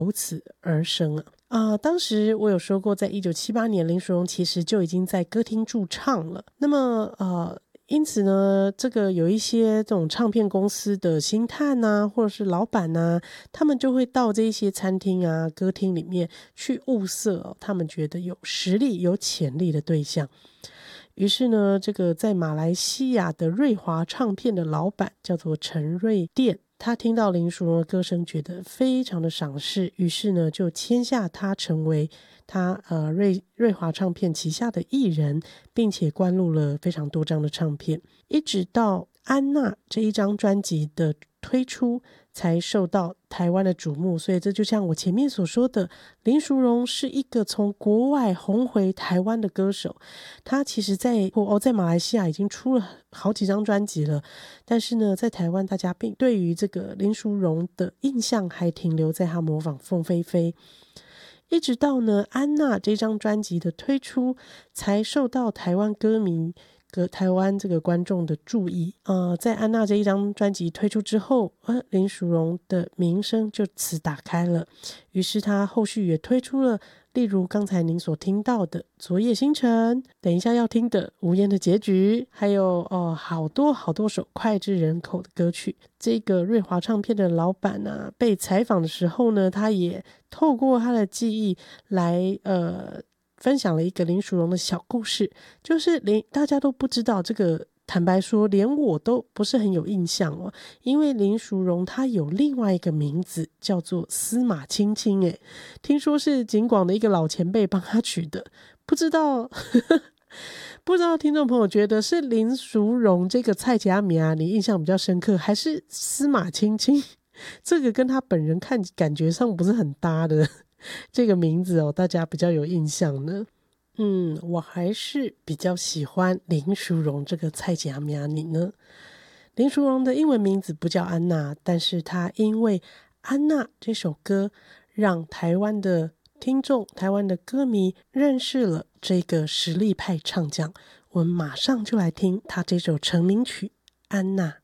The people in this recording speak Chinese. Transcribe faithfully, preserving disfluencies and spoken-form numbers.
由此而生啊。啊、呃，当时我有说过，在一九七八年，林淑荣其实就已经在歌厅驻唱了。那么，呃，因此呢，这个有一些这种唱片公司的星探啊，或者是老板啊，他们就会到这些餐厅啊、歌厅里面去物色、哦、他们觉得有实力、有潜力的对象。于是呢，这个在马来西亚的瑞华唱片的老板叫做陈瑞电，他听到林淑荣的歌声，觉得非常的赏识，于是呢就签下他成为他呃瑞瑞华唱片旗下的艺人，并且灌录了非常多张的唱片，一直到安娜这一张专辑的推出才受到台湾的瞩目。所以这就像我前面所说的，林淑荣是一个从国外红回台湾的歌手。他其实在哦在马来西亚已经出了好几张专辑了，但是呢在台湾大家并对于这个林淑荣的印象还停留在他模仿凤飞飞，一直到呢安娜这张专辑的推出才受到台湾歌迷个台湾这个观众的注意。呃，在安娜这一张专辑推出之后，呃，林淑荣的名声就此打开了。于是她后续也推出了，例如刚才您所听到的《昨夜星辰》，等一下要听的《无言的结局》，还有哦好多好多首脍炙人口的歌曲。这个瑞华唱片的老板啊，被采访的时候呢，他也透过他的记忆来呃。分享了一个林淑荣的小故事，就是连大家都不知道这个，坦白说连我都不是很有印象哦，因为林淑荣她有另外一个名字叫做司马青青，诶，听说是警广的一个老前辈帮她取的，不知道不知道听众朋友觉得是林淑荣这个蔡佳米啊，你印象比较深刻，还是司马青青这个跟她本人看感觉上不是很搭的这个名字哦，大家比较有印象呢。嗯，我还是比较喜欢林淑荣这个蔡佳米，你呢？林淑荣的英文名字不叫安娜，但是她因为安娜这首歌，让台湾的听众、台湾的歌迷认识了这个实力派唱将。我们马上就来听她这首成名曲《安娜》。